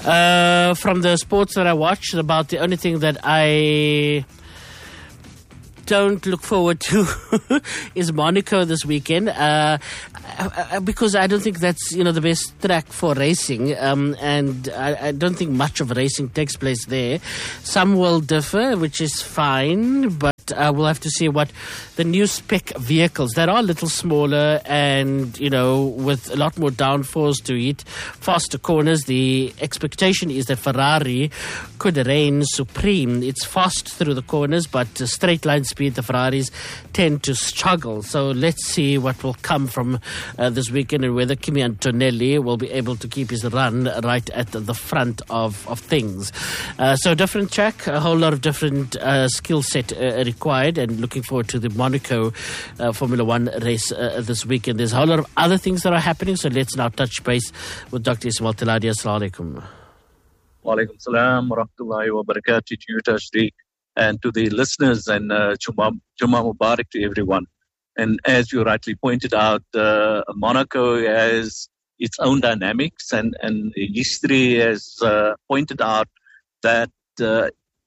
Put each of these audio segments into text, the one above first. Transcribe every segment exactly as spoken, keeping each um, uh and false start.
Uh, from the sports that I watch, about the only thing that I don't look forward to is Monaco this weekend, uh, because I don't think that's, you know, the best track for racing, um, and I, I don't think much of racing takes place there. Some will differ, which is fine, but uh, we'll have to see what the new spec vehicles that are a little smaller and, you know, with a lot more downforce to it, faster corners. The expectation is that Ferrari could reign supreme. It's fast through the corners, but uh, straight line speed, the Ferraris tend to struggle. So let's see what will come from uh, this weekend and whether Kimi Antonelli will be able to keep his run right at the front of, of things. Uh, so different track, a whole lot of different uh, skill set uh, required, and looking forward to the Monaco uh, Formula One race uh, this weekend. There's a whole lot of other things that are happening, so let's now touch base with Doctor Ismail Teladi. Assalamu alaikum. Wa alaikum salam wa rahmatullahi wa barakatuh to you, Tashriq, and to the listeners, and uh, Juma, Juma Mubarak to everyone. And as you rightly pointed out, uh, Monaco has its own dynamics, and, and history has uh, pointed out that uh,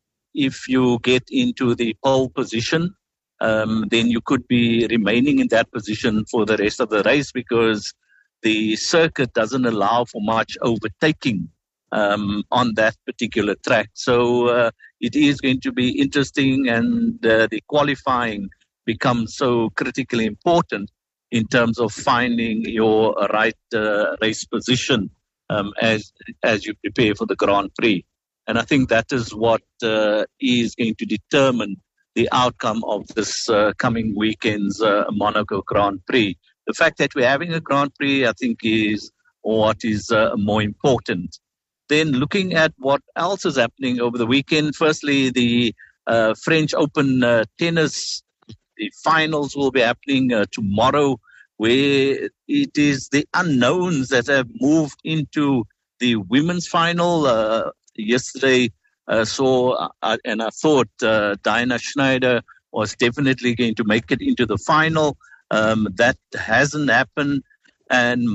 if you get into the pole position, um, then you could be remaining in that position for the rest of the race, because the circuit doesn't allow for much overtaking um, on that particular track. So uh, it is going to be interesting, and uh, the qualifying becomes so critically important in terms of finding your right uh, race position um, as as you prepare for the Grand Prix. And I think that is what uh, is going to determine the outcome of this uh, coming weekend's uh, Monaco Grand Prix. The fact that we're having a Grand Prix, I think, is what is uh, more important. Then looking at what else is happening over the weekend, firstly, the uh, French Open uh, tennis, the finals will be happening uh, tomorrow, where it is the unknowns that have moved into the women's final. Uh, yesterday uh, saw, uh, and I thought uh, Diana Schneider was definitely going to make it into the final. Um, that hasn't happened. And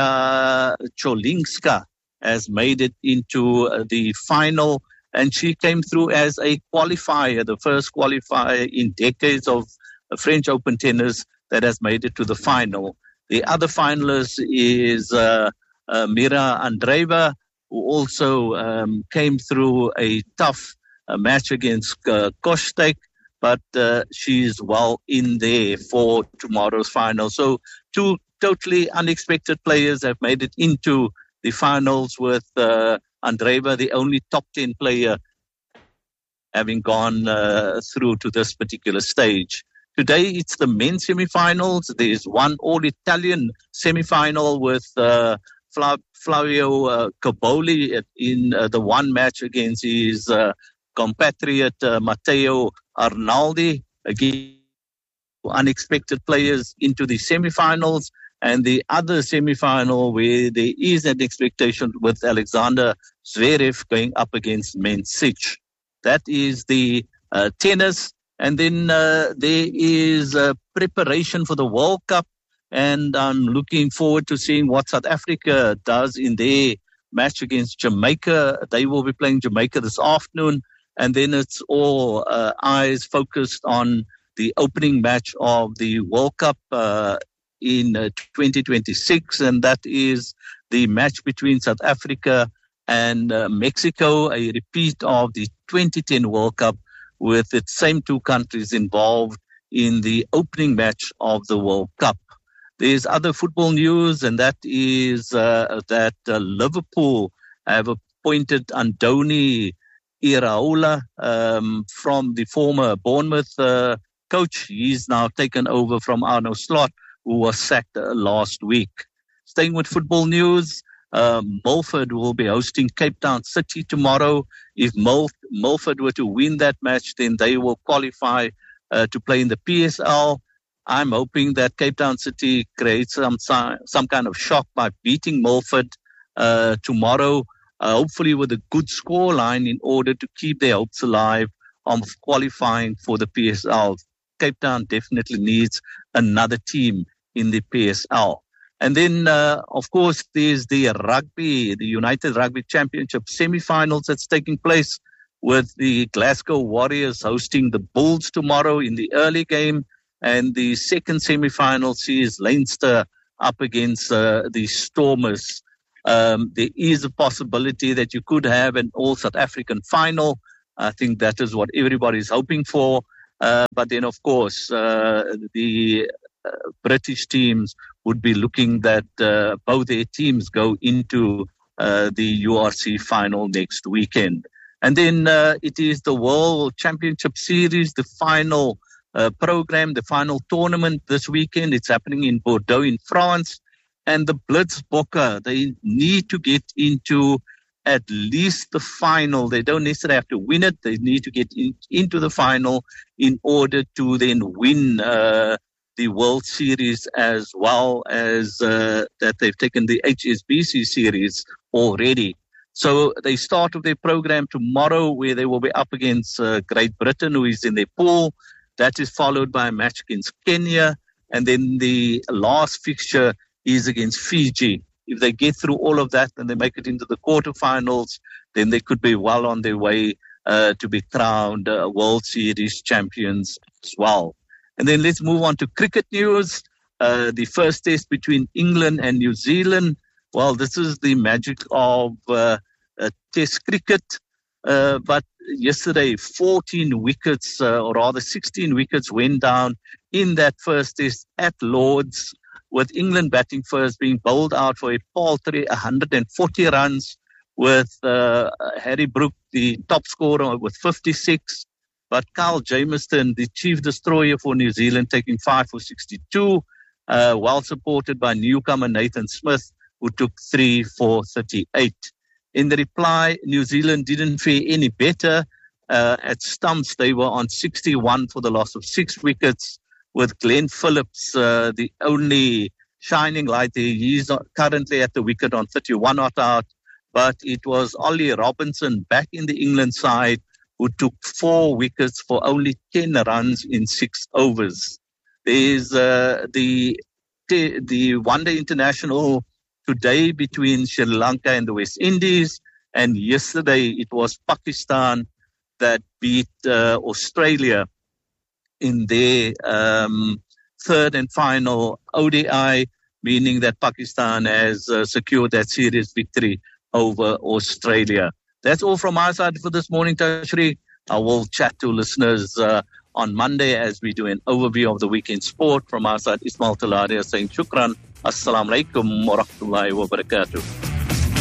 Maya Cholinska has made it into uh, the final, and she came through as a qualifier, the first qualifier in decades of French Open tennis that has made it to the final. The other finalist is uh, uh, Mira Andreeva, who also um, came through a tough uh, match against uh, Kostek, but uh, she's well in there for tomorrow's final. So two totally unexpected players have made it into the finals, with uh, Andreeva, the only top ten player, having gone uh, through to this particular stage. Today, it's the men's semi-finals. There's one all-Italian semi-final with uh, Fla- Flavio uh, Caboli in uh, the one match against his uh, compatriot uh, Matteo Arnaldi. Again, unexpected players into the semi-finals. And the other semi-final where there is an expectation with Alexander Zverev going up against Mensich. That is the uh, tennis. And then uh, there is uh, preparation for the World Cup, and I'm looking forward to seeing what South Africa does in their match against Jamaica. They will be playing Jamaica this afternoon, and then it's all uh, eyes focused on the opening match of the World Cup uh, in uh, twenty twenty-six, and that is the match between South Africa and uh, Mexico, a repeat of the twenty ten World Cup, with its same two countries involved in the opening match of the World Cup. There's other football news, and that is uh, that uh, Liverpool have appointed Andoni Iraola um, from the former Bournemouth uh, coach. He's now taken over from Arno Slot, who was sacked uh, last week. Staying with football news, Uh, Milford will be hosting Cape Town City tomorrow. If Mil- Milford were to win that match, then they will qualify uh, to play in the P S L. I'm hoping that Cape Town City creates some some kind of shock by beating Milford uh, tomorrow, uh, hopefully with a good score line, in order to keep their hopes alive of qualifying for the P S L. Cape Town definitely needs another team in the P S L. And then, uh, of course, there's the rugby, the United Rugby Championship semi-finals that's taking place, with the Glasgow Warriors hosting the Bulls tomorrow in the early game. And the second semi-final sees Leinster up against uh, the Stormers. Um, there is a possibility that you could have an all-South African final. I think that is what everybody's hoping for. Uh, but then, of course, uh, the uh, British teams would be looking that uh, both their teams go into uh, the U R C final next weekend. And then uh, it is the World Championship Series, the final uh, program, the final tournament this weekend. It's happening in Bordeaux in France. And the Blitzbokke, they need to get into at least the final. They don't necessarily have to win it. They need to get in, into the final in order to then win uh, the World Series, as well as uh, that they've taken the H S B C Series already. So they start with their program tomorrow, where they will be up against uh, Great Britain, who is in their pool. That is followed by a match against Kenya. And then the last fixture is against Fiji. If they get through all of that and they make it into the quarterfinals, then they could be well on their way uh, to be crowned uh, World Series champions as well. And then let's move on to cricket news. Uh, the first test between England and New Zealand. Well, this is the magic of uh, uh, test cricket. Uh, but yesterday, fourteen wickets, uh, or rather sixteen wickets went down in that first test at Lord's, with England batting first, being bowled out for a paltry one hundred forty runs, with uh, Harry Brook, the top scorer, with fifty-six. But Kyle Jamieson, the chief destroyer for New Zealand, taking five for sixty-two, uh, well supported by newcomer Nathan Smith, who took three for thirty-eight. In the reply, New Zealand didn't fare any better. Uh, at stumps, they were on sixty-one for the loss of six wickets, with Glenn Phillips, uh, the only shining light there. He's currently at the wicket on thirty-one not out. But it was Ollie Robinson back in the England side who took four wickets for only ten runs in six overs. There's uh, the, the one-day international today between Sri Lanka and the West Indies. And yesterday it was Pakistan that beat uh, Australia in their um, third and final O D I, meaning that Pakistan has uh, secured that series victory over Australia. That's all from my side for this morning, Tashri. I will chat to listeners uh, on Monday as we do an overview of the weekend sport. From our side, Ismail Talaria saying shukran. Assalamu alaikum wa rahmatullahi wa barakatuh.